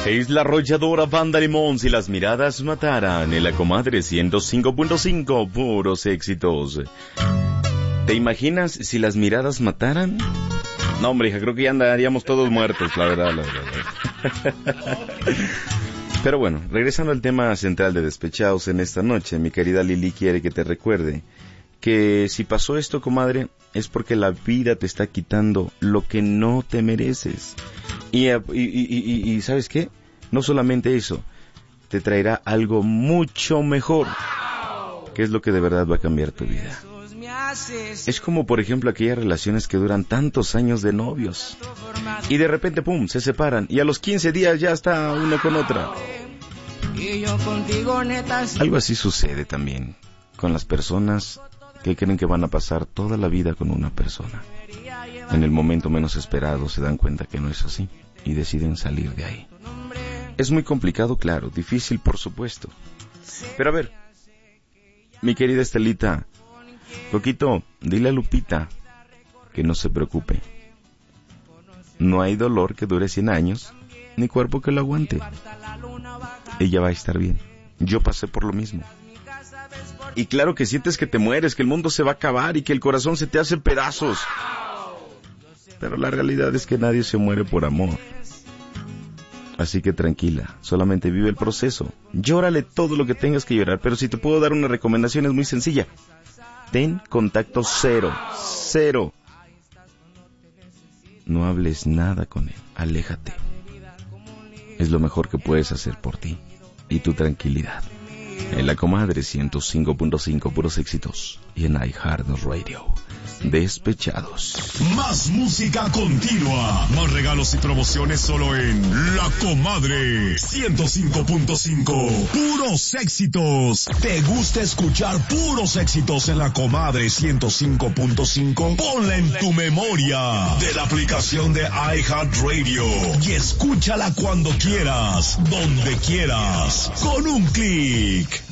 Es la arrolladora Banda Limón. Si las miradas mataran. En la comadre 105.5. Puros éxitos. ¿Te imaginas si las miradas mataran? No, hombre, hija, creo que ya andaríamos todos muertos, la verdad. Pero bueno, regresando al tema central de Despechados en esta noche, mi querida Lili quiere que te recuerde que si pasó esto, comadre, es porque la vida te está quitando lo que no te mereces. Y ¿sabes qué? No solamente eso, te traerá algo mucho mejor, que es lo que de verdad va a cambiar tu vida. Es como, por ejemplo, aquellas relaciones que duran tantos años de novios y de repente, pum, se separan y a los 15 días ya está uno con otra. Algo así sucede también con las personas que creen que van a pasar toda la vida con una persona. En el momento menos esperado se dan cuenta que no es así y deciden salir de ahí. Es muy complicado, claro, difícil, por supuesto. Pero a ver, mi querida Estelita, Coquito, dile a Lupita que no se preocupe. No hay dolor que dure 100 años, ni cuerpo que lo aguante. Ella va a estar bien. Yo pasé por lo mismo. Y claro que sientes que te mueres, que el mundo se va a acabar y que el corazón se te hace pedazos. Pero la realidad es que nadie se muere por amor. Así que tranquila, solamente vive el proceso. Llórale todo lo que tengas que llorar, pero si te puedo dar una recomendación es muy sencilla. Ten contacto cero. No hables nada con él, aléjate. Es lo mejor que puedes hacer por ti y tu tranquilidad. En la comadre 105.5 puros éxitos y en iHeartRadio. Despechados. Más música continua. Más regalos y promociones solo en La Comadre 105.5. Puros éxitos. ¿Te gusta escuchar puros éxitos en La Comadre 105.5? Ponla en tu memoria de la aplicación de iHeartRadio y escúchala cuando quieras, donde quieras, con un clic.